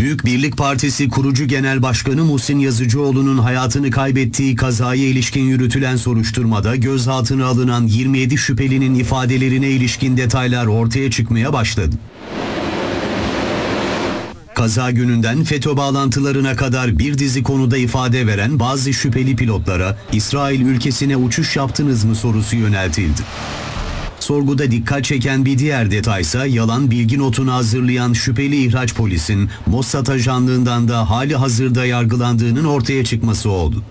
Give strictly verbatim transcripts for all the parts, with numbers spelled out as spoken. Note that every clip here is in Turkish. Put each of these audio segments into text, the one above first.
Büyük Birlik Partisi kurucu genel başkanı Muhsin Yazıcıoğlu'nun hayatını kaybettiği kazaya ilişkin yürütülen soruşturmada gözaltına alınan yirmi yedi şüphelinin ifadelerine ilişkin detaylar ortaya çıkmaya başladı. Kaza gününden FETÖ bağlantılarına kadar bir dizi konuda ifade veren bazı şüpheli pilotlara İsrail ülkesine uçuş yaptınız mı sorusu yöneltildi. Sorguda dikkat çeken bir diğer detaysa yalan bilgi notunu hazırlayan şüpheli ihraç polisin Mossad ajanlığından da hali hazırda yargılandığının ortaya çıkması oldu.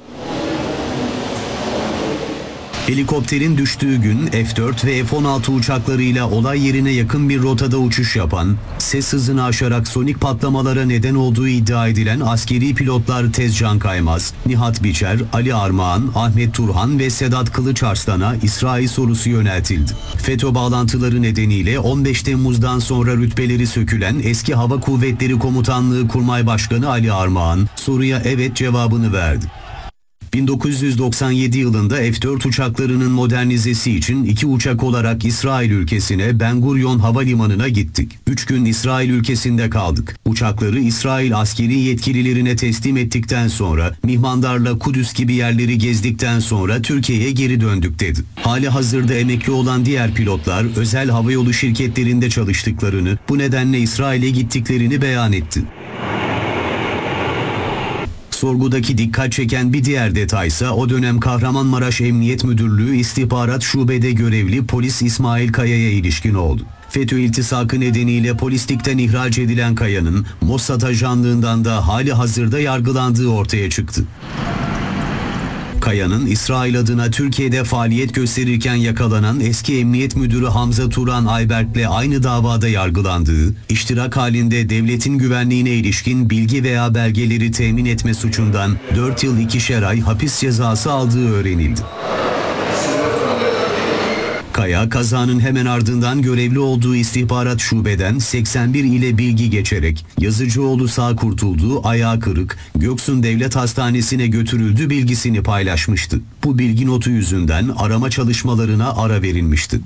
Helikopterin düştüğü gün F dört ve F on altı uçaklarıyla olay yerine yakın bir rotada uçuş yapan, ses hızını aşarak sonik patlamalara neden olduğu iddia edilen askeri pilotlar Tezcan Kaymaz, Nihat Biçer, Ali Armağan, Ahmet Turhan ve Sedat Kılıçarslan'a İsrail sorusu yöneltildi. FETÖ bağlantıları nedeniyle on beş Temmuz'dan sonra rütbeleri sökülen eski Hava Kuvvetleri Komutanlığı Kurmay Başkanı Ali Armağan, soruya evet cevabını verdi. bin dokuz yüz doksan yedi yılında F dört uçaklarının modernizesi için iki uçak olarak İsrail ülkesine Ben Gurion Havalimanı'na gittik. Üç gün İsrail ülkesinde kaldık. Uçakları İsrail askeri yetkililerine teslim ettikten sonra Mihmandar'la Kudüs gibi yerleri gezdikten sonra Türkiye'ye geri döndük dedi. Hali hazırda emekli olan diğer pilotlar özel havayolu şirketlerinde çalıştıklarını, bu nedenle İsrail'e gittiklerini beyan etti. Sorgudaki dikkat çeken bir diğer detaysa o dönem Kahramanmaraş Emniyet Müdürlüğü İstihbarat Şube'de görevli polis İsmail Kaya'ya ilişkin oldu. FETÖ iltisakı nedeniyle polislikten ihraç edilen Kaya'nın Mossad ajanlığından da hali hazırda yargılandığı ortaya çıktı. Kaya'nın İsrail adına Türkiye'de faaliyet gösterirken yakalanan eski Emniyet Müdürü Hamza Turan Ayberk'le aynı davada yargılandığı, iştirak halinde devletin güvenliğine ilişkin bilgi veya belgeleri temin etme suçundan dört yıl ikişer ay hapis cezası aldığı öğrenildi. Kaya, kazanın hemen ardından görevli olduğu istihbarat şubeden seksen bir ile bilgi geçerek Yazıcıoğlu sağ kurtulduğu, ayağı kırık, Göksun Devlet Hastanesi'ne götürüldü bilgisini paylaşmıştı. Bu bilgi notu yüzünden arama çalışmalarına ara verilmişti.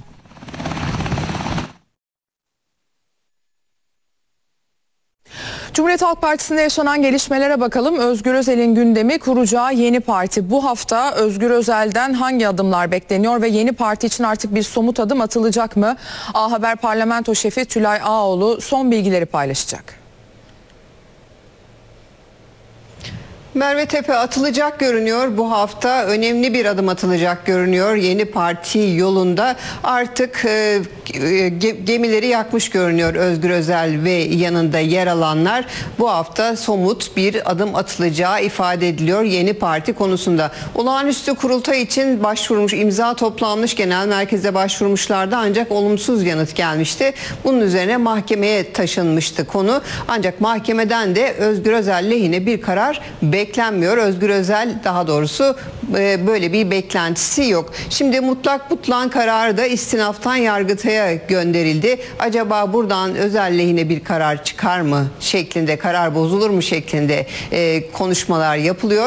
Cumhuriyet Halk Partisi'nde yaşanan gelişmelere bakalım. Özgür Özel'in gündemi kuracağı yeni parti. Bu hafta Özgür Özel'den hangi adımlar bekleniyor ve yeni parti için artık bir somut adım atılacak mı? A Haber Parlamento Şefi Tülay Ağoğlu son bilgileri paylaşacak. Merve Tepe atılacak görünüyor. Bu hafta önemli bir adım atılacak görünüyor. Yeni parti yolunda artık e, gemileri yakmış görünüyor Özgür Özel ve yanında yer alanlar. Bu hafta somut bir adım atılacağı ifade ediliyor yeni parti konusunda. Olağanüstü kurultay için başvurmuş, imza toplanmış, genel merkeze başvurmuşlardı ancak olumsuz yanıt gelmişti. Bunun üzerine mahkemeye taşınmıştı konu. Ancak mahkemeden de Özgür Özel lehine bir karar beklenmiyor. beklenmiyor. Özgür Özel daha doğrusu böyle bir beklentisi yok. Şimdi mutlak butlan kararı da istinaftan Yargıtay'a gönderildi. Acaba buradan Özel lehine bir karar çıkar mı şeklinde, karar bozulur mu şeklinde konuşmalar yapılıyor.